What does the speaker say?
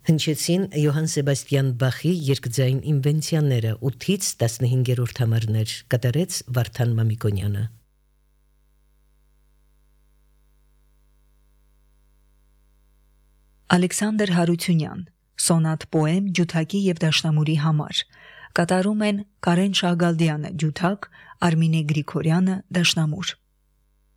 Հնչեցին Յոհան Սեբաստիան Բախի երկձայն ինվենցիաները 8-ից 15-րդ համարներ, կատարեց Վարդան Մամիկոնյանը։ Ալեքսանդր Հարությունյան, Սոնատ պոեմ ջութակի եւ դաշնամուրի համար, կատարում են Կարեն Շահգալդյանը ջութակ, Արմինե Գրիգորյանը դաշնամուր։